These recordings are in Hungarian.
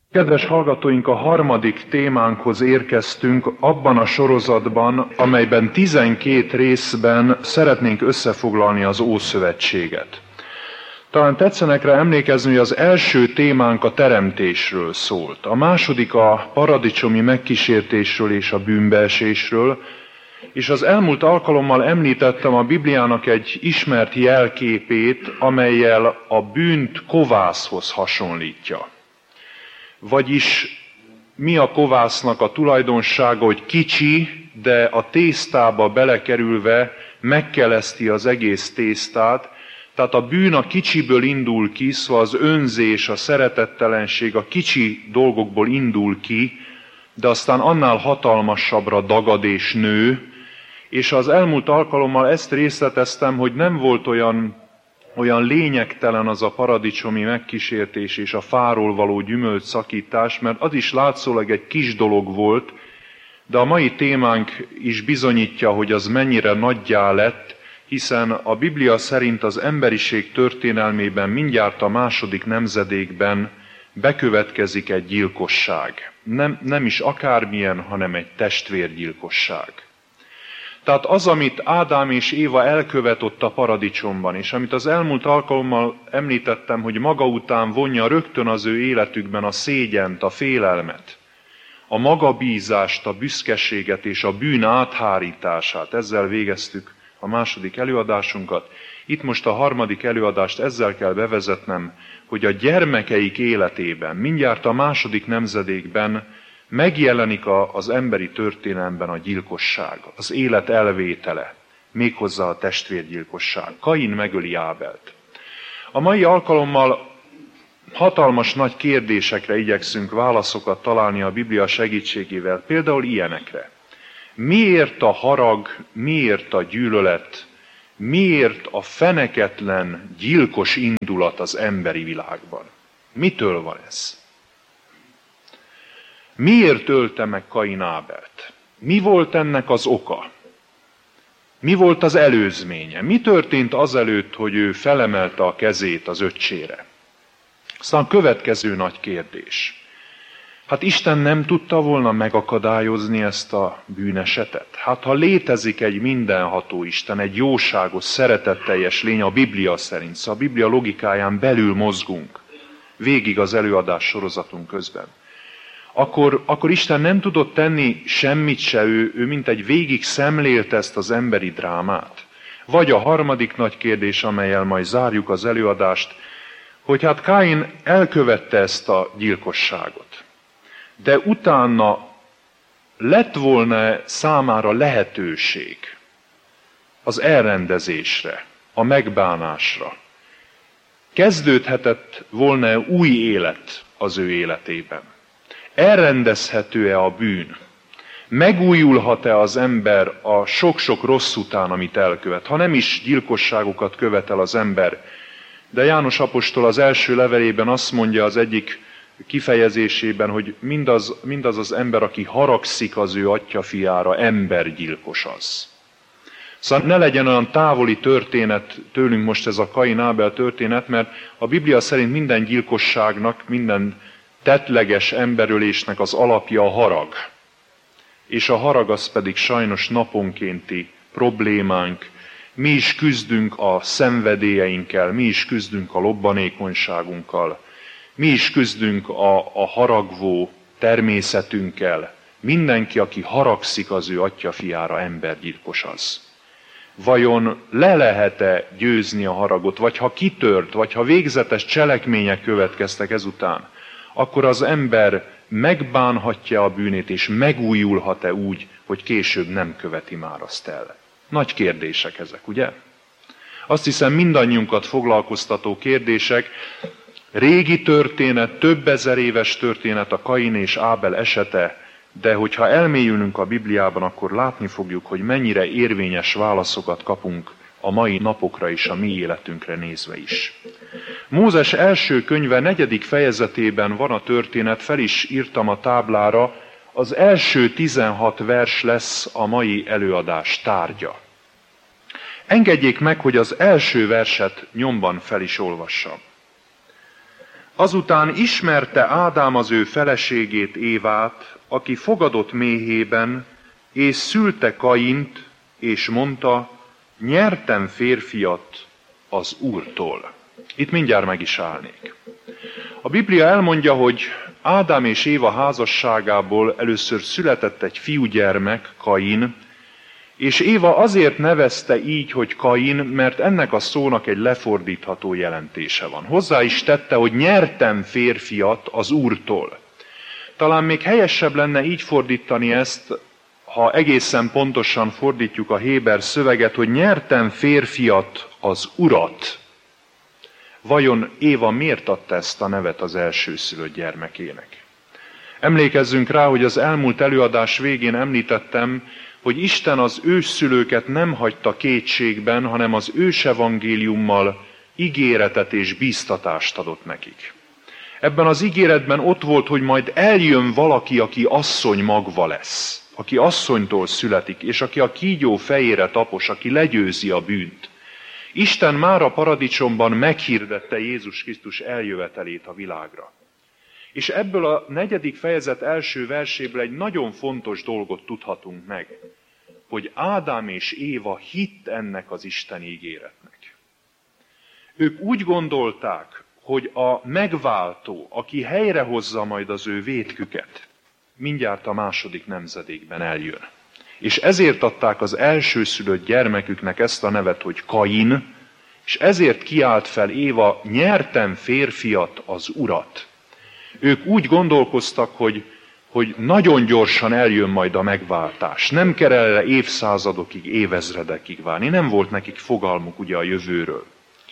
Kedves hallgatóink, a harmadik témánkhoz érkeztünk abban a sorozatban, amelyben 12 részben szeretnénk összefoglalni az Ószövetséget. Talán tetszenek rá emlékezni, hogy az első témánk a teremtésről szólt, a második a paradicsomi megkísértésről és a bűnbeesésről, és az elmúlt alkalommal említettem a Bibliának egy ismert jelképét, amellyel a bűnt kovászhoz hasonlítja. Vagyis mi a kovásznak a tulajdonsága, hogy kicsi, de a tésztába belekerülve megkeleszti az egész tésztát. Tehát a bűn a kicsiből indul ki, szóval az önzés, a szeretettelenség a kicsi dolgokból indul ki, de aztán annál hatalmasabbra dagad és nő. És az elmúlt alkalommal ezt részleteztem, hogy nem volt olyan lényegtelen az a paradicsomi megkísértés és a fáról való gyümölcsszakítás, mert az is látszólag egy kis dolog volt, de a mai témánk is bizonyítja, hogy az mennyire nagyjá lett, hiszen a Biblia szerint az emberiség történelmében mindjárt a második nemzedékben bekövetkezik egy gyilkosság. Nem is akármilyen, hanem egy testvérgyilkosság. Tehát az, amit Ádám és Éva elkövet ott a paradicsomban, és amit az elmúlt alkalommal említettem, hogy maga után vonja rögtön az ő életükben a szégyent, a félelmet, a magabízást, a büszkeséget és a bűn áthárítását. Ezzel végeztük a második előadásunkat. Itt most a harmadik előadást ezzel kell bevezetnem, hogy a gyermekeik életében, mindjárt a második nemzedékben megjelenik az emberi történelemben a gyilkosság, az élet elvétele, méghozzá a testvérgyilkosság. Kain megöli Ábelt. A mai alkalommal hatalmas nagy kérdésekre igyekszünk válaszokat találni a Biblia segítségével, például ilyenekre. Miért a harag, miért a gyűlölet, miért a feneketlen, gyilkos indulat az emberi világban? Mitől van ez? Miért ölte meg Kain Ábelt? Mi volt ennek az oka? Mi volt az előzménye? Mi történt azelőtt, hogy ő felemelte a kezét az öccsére? Aztán a következő nagy kérdés. Hát Isten nem tudta volna megakadályozni ezt a bűnesetet? Hát ha létezik egy mindenható Isten, egy jóságos, szeretetteljes lény a Biblia szerint, szóval a Biblia logikáján belül mozgunk, végig az előadás sorozatunk közben, akkor Isten nem tudott tenni semmit se, ő mint egy végig szemlélte ezt az emberi drámát. Vagy a harmadik nagy kérdés, amellyel majd zárjuk az előadást, hogy hát Káin elkövette ezt a gyilkosságot. De utána lett volna számára lehetőség az elrendezésre, a megbánásra. Kezdődhetett volna új élet az ő életében. Elrendezhető-e a bűn? Megújulhat-e az ember a sok-sok rossz után, amit elkövet? Ha nem is gyilkosságokat követel az ember, de János apostol az első levelében azt mondja az egyik kifejezésében, hogy mindaz az ember, aki haragszik az ő atyafiára, embergyilkos az. Szóval ne legyen olyan távoli történet tőlünk most ez a Kain Ábel történet, mert a Biblia szerint minden gyilkosságnak, minden tettleges emberölésnek az alapja a harag. És a harag az pedig sajnos naponkénti problémánk. Mi is küzdünk a szenvedélyeinkkel, mi is küzdünk a lobbanékonyságunkkal, mi is küzdünk a haragvó természetünkkel. Mindenki, aki haragszik az ő atyafiára, embergyilkos az. Vajon le lehet-e győzni a haragot, vagy ha kitört, vagy ha végzetes cselekmények következtek ezután, akkor az ember megbánhatja a bűnét, és megújulhat-e úgy, hogy később nem követi már azt el? Nagy kérdések ezek, ugye? Azt hiszem mindannyiunkat foglalkoztató kérdések. Régi történet, több ezer éves történet a Kain és Ábel esete, de hogyha elmélyülünk a Bibliában, akkor látni fogjuk, hogy mennyire érvényes válaszokat kapunk a mai napokra és a mi életünkre nézve is. Mózes első könyve 4. fejezetében van a történet, fel is írtam a táblára, az első 16 vers lesz a mai előadás tárgya. Engedjék meg, hogy az első verset nyomban fel is olvassam. Azután ismerte Ádám az ő feleségét, Évát, aki fogadott méhében, és szülte Kaint, és mondta, nyertem férfiat az Úrtól. Itt mindjárt meg is állnék. A Biblia elmondja, hogy Ádám és Éva házasságából először született egy fiúgyermek, Kain, és Éva azért nevezte így, hogy Kain, mert ennek a szónak egy lefordítható jelentése van. Hozzá is tette, hogy nyertem férfiat az Úrtól. Talán még helyesebb lenne így fordítani ezt, ha egészen pontosan fordítjuk a héber szöveget, hogy nyertem férfiat az Urat. Vajon Éva miért adta ezt a nevet az elsőszülött gyermekének? Emlékezzünk rá, hogy az elmúlt előadás végén említettem, hogy Isten az ősszülőket nem hagyta kétségben, hanem az ősevangéliummal ígéretet és bíztatást adott nekik. Ebben az ígéretben ott volt, hogy majd eljön valaki, aki asszony magva lesz, aki asszonytól születik, és aki a kígyó fejére tapos, aki legyőzi a bűnt. Isten már a paradicsomban meghirdette Jézus Krisztus eljövetelét a világra. És ebből a 4. fejezet első verséből egy nagyon fontos dolgot tudhatunk meg, hogy Ádám és Éva hitt ennek az Isten ígéretnek. Ők úgy gondolták, hogy a megváltó, aki helyrehozza majd az ő vétküket, mindjárt a 2. nemzedékben eljön. És ezért adták az elsőszülött gyermeküknek ezt a nevet, hogy Kain, és ezért kiált fel Éva, nyertem férfiat, az Urat. Ők úgy gondolkoztak, hogy nagyon gyorsan eljön majd a megváltás. Nem kell erre évszázadokig, évezredekig várni. Nem volt nekik fogalmuk ugye a jövőről.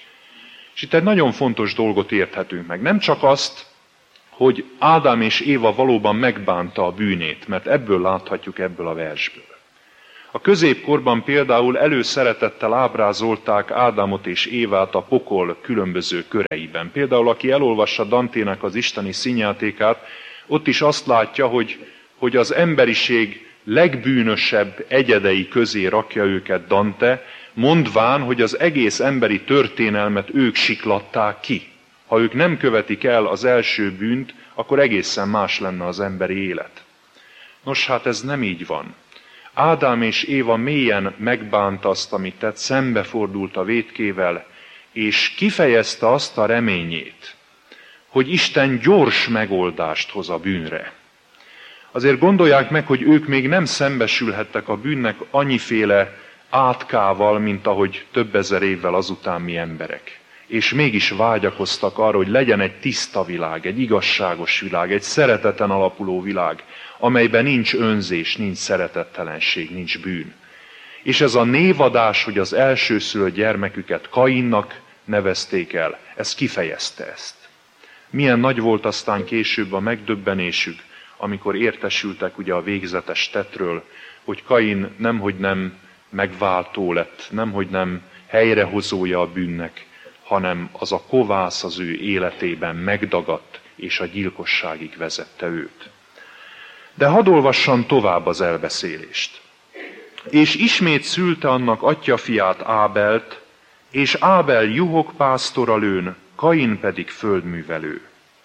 És itt egy nagyon fontos dolgot érthetünk meg. Nem csak azt, hogy Ádám és Éva valóban megbánta a bűnét, mert ebből láthatjuk ebből a versből. A középkorban például előszeretettel ábrázolták Ádámot és Évát a pokol különböző köreiben. Például aki elolvassa Dantének az isteni színjátékát, ott is azt látja, hogy az emberiség legbűnösebb egyedei közé rakja őket Dante, mondván, hogy az egész emberi történelmet ők siklatták ki. Ha ők nem követik el az első bűnt, akkor egészen más lenne az emberi élet. Nos, hát ez nem így van. Ádám és Éva mélyen megbánta azt, amit tett, szembefordult a vétkével, és kifejezte azt a reményét, hogy Isten gyors megoldást hoz a bűnre. Azért gondolják meg, hogy ők még nem szembesülhettek a bűnnek annyiféle átkával, mint ahogy több ezer évvel azután mi emberek. És mégis vágyakoztak arra, hogy legyen egy tiszta világ, egy igazságos világ, egy szereteten alapuló világ, amelyben nincs önzés, nincs szeretettelenség, nincs bűn. És ez a névadás, hogy az elsőszülött gyermeküket Kainnak nevezték el, ez kifejezte ezt. Milyen nagy volt aztán később a megdöbbenésük, amikor értesültek ugye a végzetes tettről, hogy Kain nemhogy nem megváltó lett, nemhogy nem helyrehozója a bűnnek, hanem az a kovász az ő életében megdagadt, és a gyilkosságig vezette őt. De hadd olvassam tovább az elbeszélést. És ismét szülte annak atyjafiát Ábelt, és Ábel juhokpásztora lőn, Kain pedig földművelő.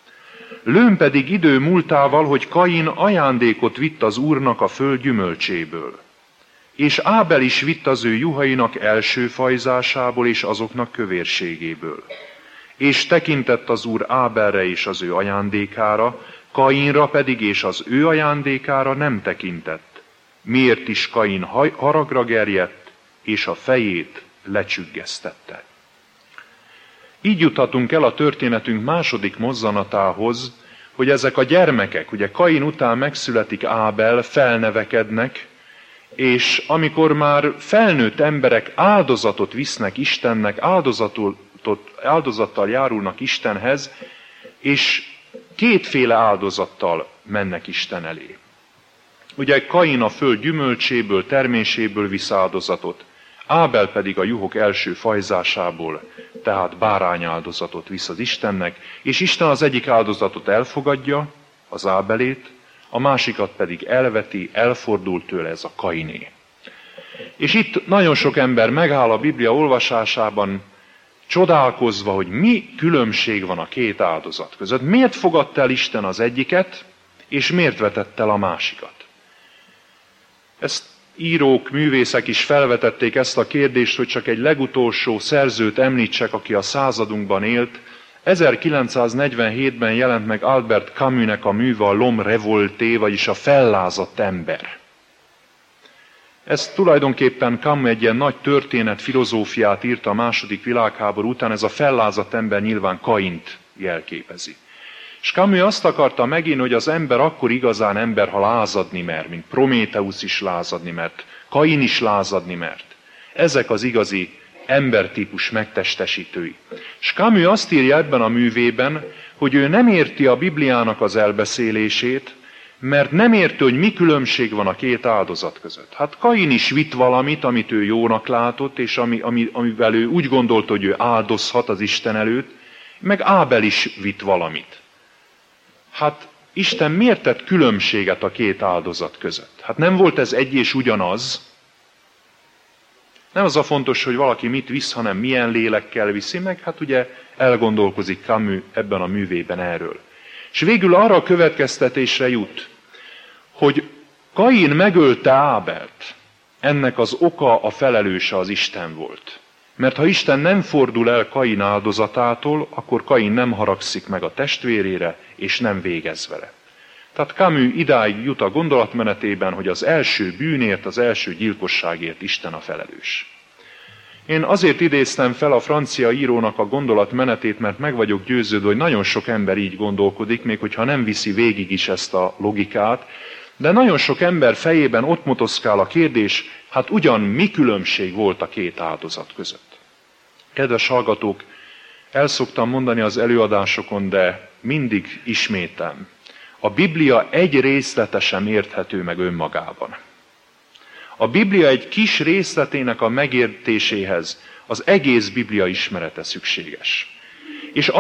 Lőn pedig idő múltával, hogy Kain ajándékot vitt az Úrnak a föld gyümölcséből. És Ábel is vitt az ő juhainak első fajzásából és azoknak kövérségéből. És tekintett az Úr Ábelre és az ő ajándékára, Kainra pedig és az ő ajándékára nem tekintett. Miért is Kain haragra gerjedt, és a fejét lecsüggesztette. Így juthatunk el a történetünk második mozzanatához, hogy ezek a gyermekek, ugye Kain után megszületik Ábel, felnevekednek, és amikor már felnőtt emberek áldozatot visznek Istennek, áldozattal járulnak Istenhez, és kétféle áldozattal mennek Isten elé. Ugye Kain a föld gyümölcséből, terméséből visz áldozatot, Ábel pedig a juhok első fajzásából, tehát bárányáldozatot visz az Istennek, és Isten az egyik áldozatot elfogadja, az Ábelét, a másikat pedig elveti, elfordul tőle, ez a Kainé. És itt nagyon sok ember megáll a Biblia olvasásában, csodálkozva, hogy mi különbség van a két áldozat között. Miért fogadta el Isten az egyiket, és miért vetett el a másikat? Ezt írók, művészek is felvetették ezt a kérdést, hogy csak egy legutolsó szerzőt említsek, aki a századunkban élt. 1947-ben jelent meg Albert Camusnek a műve, a L'homme révolté, vagyis a fellázadt ember. Ez tulajdonképpen Camus egy ilyen nagy történet, filozófiát írt a második világháború után, ez a fellázadt ember nyilván Kaint jelképezi. És Camus azt akarta megint, hogy az ember akkor igazán ember, ha lázadni mer, mint Prométheusz is lázadni mert, Kain is lázadni mert. Ezek az igazi embertípus megtestesítői. És Camus azt írja ebben a művében, hogy ő nem érti a Bibliának az elbeszélését, mert nem érti, hogy mi különbség van a két áldozat között. Hát Kain is vitt valamit, amit ő jónak látott, és amivel ő úgy gondolt, hogy ő áldozhat az Isten előtt, meg Ábel is vitt valamit. Hát Isten miért tett különbséget a két áldozat között? Hát nem volt ez egy és ugyanaz. Nem az a fontos, hogy valaki mit visz, hanem milyen lélekkel viszi meg. Hát ugye elgondolkozik Camus ebben a művében erről. És végül arra a következtetésre jut, hogy Kain megölte Ábelt. Ennek az oka, a felelőse az Isten volt. Mert ha Isten nem fordul el Kain áldozatától, akkor Kain nem haragszik meg a testvérére, és nem végez vele. Tehát Camus idáig jut a gondolatmenetében, hogy az első bűnért, az első gyilkosságért Isten a felelős. Én azért idéztem fel a francia írónak a gondolatmenetét, mert meg vagyok győződve, hogy nagyon sok ember így gondolkodik, még hogyha nem viszi végig is ezt a logikát, de nagyon sok ember fejében ott motoszkál a kérdés, hát ugyan mi különbség volt a két áldozat között? Kedves hallgatók, el szoktam mondani az előadásokon, de mindig ismétem. A Biblia egy részlete sem érthető meg önmagában. A Biblia egy kis részletének a megértéséhez az egész Biblia ismerete szükséges. És